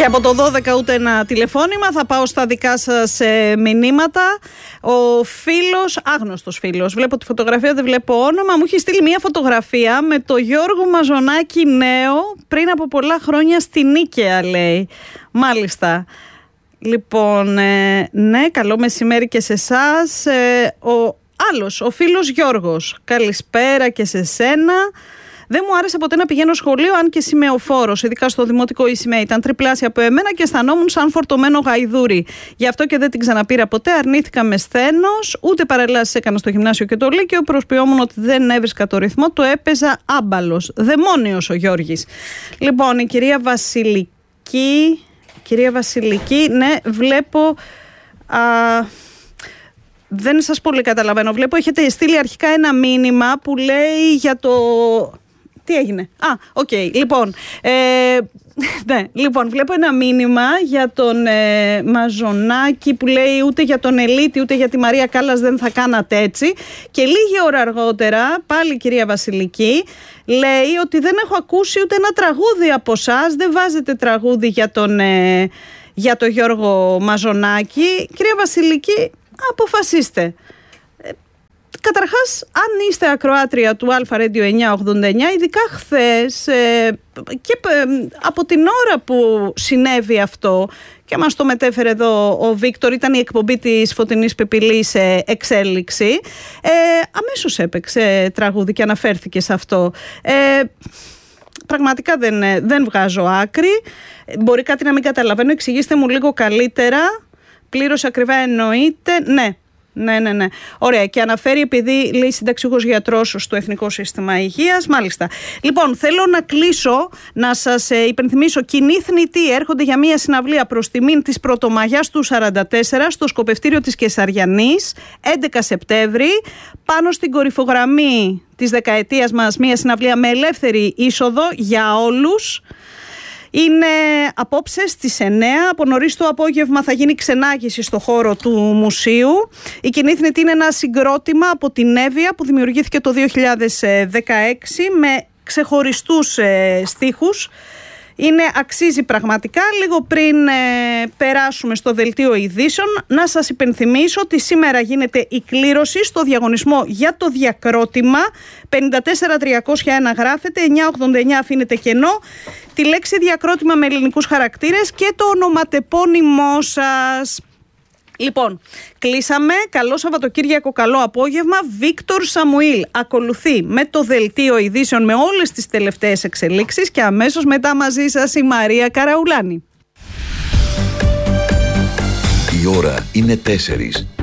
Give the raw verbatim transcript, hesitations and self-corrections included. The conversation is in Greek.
Και από το δώδεκα ούτε ένα τηλεφώνημα, θα πάω στα δικά σας ε, μηνύματα. Ο φίλος, άγνωστος φίλος, βλέπω τη φωτογραφία, δεν βλέπω όνομα, μου έχει στείλει μια φωτογραφία με το Γιώργο Μαζονάκη νέο πριν από πολλά χρόνια στη Νίκαια, λέει. Μάλιστα. Λοιπόν, ε, ναι, καλό μεσημέρι και σε εσάς. Ε, ο άλλος, ο φίλος Γιώργος, καλησπέρα και σε σένα. Δεν μου άρεσε ποτέ να πηγαίνω σχολείο, αν και σημεοφόρος, ειδικά στο δημοτικό η σημαία ήταν τριπλάσια από εμένα και αισθανόμουν σαν φορτωμένο γαϊδούρι. Γι' αυτό και δεν την ξαναπήρα ποτέ, αρνήθηκα με σθένος, ούτε παρελάσεις έκανα στο γυμνάσιο και το λύκειο, προσποιόμουν ότι δεν έβρισκα το ρυθμό, το έπαιζα άμπαλος. Δαιμόνιος ο Γιώργης. Λοιπόν, η κυρία Βασιλική, κυρία Βασιλική, ναι, βλέπω... Α, δεν σας πολύ καταλαβαίνω. Βλέπω έχετε στείλει αρχικά ένα μήνυμα που λέει για το... Τι έγινε? Α, οκ. Okay. Λοιπόν, ε, ναι, λοιπόν, βλέπω ένα μήνυμα για τον ε, Μαζονάκη που λέει ούτε για τον Ελίτη ούτε για τη Μαρία Κάλλας δεν θα κάνατε έτσι. Και λίγη ώρα αργότερα, πάλι η κυρία Βασιλική λέει ότι δεν έχω ακούσει ούτε ένα τραγούδι από εσάς. Δεν βάζετε τραγούδι για τον, ε, για τον Γιώργο Μαζονάκη. Κυρία Βασιλική, αποφασίστε. Καταρχάς, αν είστε ακροάτρια του Αλφα Radio εννιακόσια ογδόντα εννιά, ειδικά χθες ε, και ε, από την ώρα που συνέβη αυτό και μας το μετέφερε εδώ ο Βίκτορ, ήταν η εκπομπή της Φωτεινής Πεπιλής σε εξέλιξη, ε, αμέσως έπαιξε τραγούδι και αναφέρθηκε σε αυτό. Ε, πραγματικά δεν, δεν βγάζω άκρη. Μπορεί κάτι να μην καταλαβαίνω, εξηγήστε μου λίγο καλύτερα. Πλήρως ακριβά εννοείται? Ναι. Ναι, ναι, ναι. Ωραία. Και αναφέρει επειδή λέει συνταξιούχος γιατρός στο Εθνικό Σύστημα Υγείας. Μάλιστα. Λοιπόν, θέλω να κλείσω, να σας ε, υπενθυμίσω. Κοινοί θνητοί έρχονται για μια συναυλία προς τιμήν της Πρωτομαγιάς του σαράντα τέσσερα στο σκοπευτήριο της Κεσαριανής, έντεκα Σεπτέμβρη, πάνω στην κορυφογραμμή της δεκαετίας μας, μια συναυλία με ελεύθερη είσοδο για όλους. Είναι απόψε στις εννέα, από νωρίς το απόγευμα θα γίνει ξενάγηση στο χώρο του μουσείου. Η Κοινή Θνητή είναι ένα συγκρότημα από την Εύβοια που δημιουργήθηκε το δύο χιλιάδες δεκαέξι με ξεχωριστούς ε, στίχους. Είναι, αξίζει πραγματικά. Λίγο πριν ε, περάσουμε στο δελτίο ειδήσεων, να σας υπενθυμίσω ότι σήμερα γίνεται η κλήρωση στο διαγωνισμό για το διακρότημα. πενήντα τέσσερα τριακόσια ένα γράφετε, εννιακόσια ογδόντα εννιά αφήνετε κενό, τη λέξη διακρότημα με ελληνικούς χαρακτήρες και το ονοματεπώνυμό σας. Λοιπόν, κλείσαμε. Καλό Σαββατοκύριακο, καλό απόγευμα. Βίκτορ Σαμουήλ ακολουθεί με το δελτίο ειδήσεων με όλες τις τελευταίες εξελίξεις και αμέσως μετά μαζί σας η Μαρία Καραουλάνη. Η ώρα είναι τέσσερις.